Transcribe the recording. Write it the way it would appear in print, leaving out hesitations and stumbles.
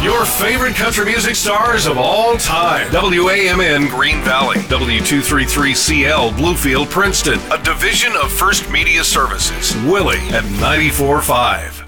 Your favorite country music stars of all time. WAMN Green Valley. W233CL Bluefield Princeton. A division of First Media Services. Willie at 94.5.